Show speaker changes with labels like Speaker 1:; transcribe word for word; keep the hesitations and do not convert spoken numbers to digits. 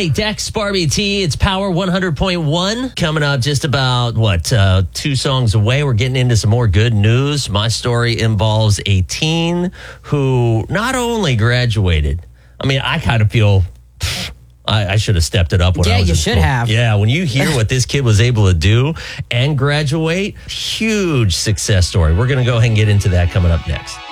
Speaker 1: Hey, Dex, Barbie T, it's Power one hundred point one. Coming up just about, what, uh, two songs away. We're getting into some more good news. My story involves a teen who not only graduated, I mean, I kind of feel... I, I should have stepped it up when
Speaker 2: yeah,
Speaker 1: I was
Speaker 2: you
Speaker 1: in
Speaker 2: should
Speaker 1: school.
Speaker 2: have.
Speaker 1: Yeah, when you hear what this kid was able to do and graduate, huge success story. We're going to go ahead and get into that coming up next.